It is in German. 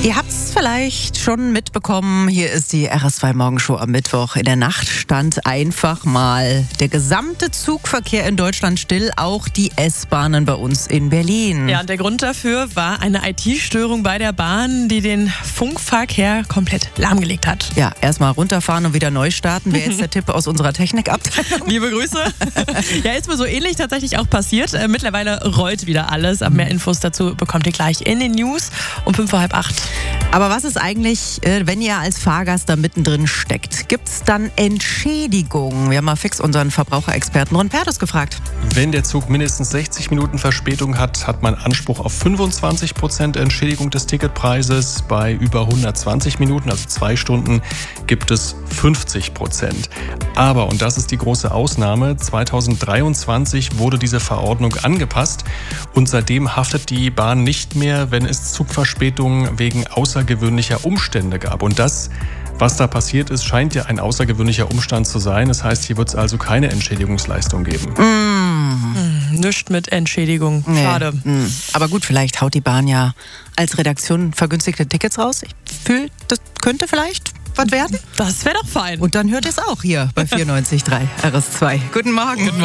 Ihr habt es vielleicht schon mitbekommen, hier ist die RS2 Morgenshow am Mittwoch. In der Nacht stand einfach mal der gesamte Zugverkehr in Deutschland still, auch die S-Bahnen bei uns in Berlin. Ja, und der Grund dafür war eine IT-Störung bei der Bahn, die den Funkverkehr komplett lahmgelegt hat. Ja, erstmal runterfahren und wieder neu starten, wäre jetzt der Tipp aus unserer Technikabteilung. Liebe Grüße. Ja, ist mir so ähnlich tatsächlich auch passiert. Mittlerweile rollt wieder alles. Aber mehr Infos dazu bekommt ihr gleich in den News um 7:45. Aber was ist eigentlich, wenn ihr als Fahrgast da mittendrin steckt? Gibt es dann Entschädigungen? Wir haben mal fix unseren Verbraucherexperten Ron Pertus gefragt. Wenn der Zug mindestens 60 Minuten Verspätung hat, hat man Anspruch auf 25% Entschädigung des Ticketpreises. Bei über 120 Minuten, also 2 Stunden, gibt es 50%. Aber, und das ist die große Ausnahme, 2023 wurde diese Verordnung angepasst und seitdem haftet die Bahn nicht mehr, wenn es Zugverspätungen wegen außergewöhnlicher Umstände gab. Und das, was da passiert ist, scheint ja ein außergewöhnlicher Umstand zu sein. Das heißt, hier wird es also keine Entschädigungsleistung geben. Nichts mit Entschädigung. Schade. Aber gut, vielleicht haut die Bahn ja als Redaktion vergünstigte Tickets raus. Ich fühle, das könnte vielleicht was werden. Das wäre doch fein. Und dann hört ihr es auch hier bei 94.3 RS2. Guten Morgen.